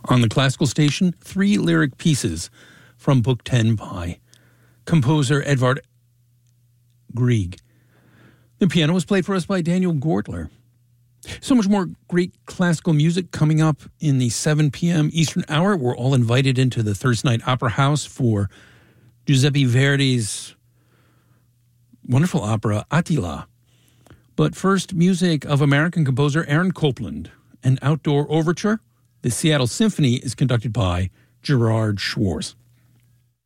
On the classical station, 3 lyric pieces from Book 10 by composer Edvard Grieg. The piano was played for us by Daniel Gortler. So much more great classical music coming up in the 7 p.m. Eastern Hour. We're all invited into the Thursday Night Opera House for Giuseppe Verdi's wonderful opera, Attila. But first, music of American composer Aaron Copland, an outdoor overture. The Seattle Symphony is conducted by Gerard Schwartz.